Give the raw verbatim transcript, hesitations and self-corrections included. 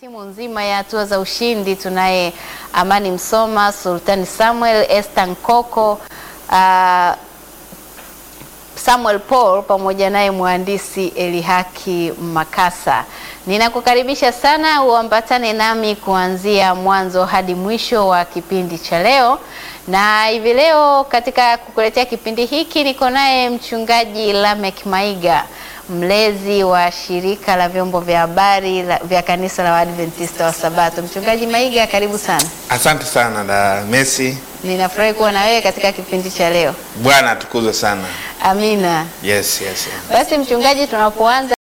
Timu nzima ya hatua za ushindi tunaye Amani Msoma, Sultani Samuel, Esther Nkoko, uh, Samuel Paul pamoja naye mhandisi Elihaki Makasa. Ninakukaribisha sana uambatane nami kuanzia mwanzo hadi mwisho wa kipindi cha leo. Na hivi leo katika kukuletea kipindi hiki niko naye mchungaji Lamek Maiga, mlezi wa shirika la vyombo vya habari vya kanisa la Waadventista wa Sabato. Mchungaji Maiga, karibu sana. Asante sana da Messi. Ninafurahi kuwa na wewe katika kipindi cha leo. Bwana atukuzwe sana. Amina. Yes, yes, yes. Basi mchungaji, tunapoanza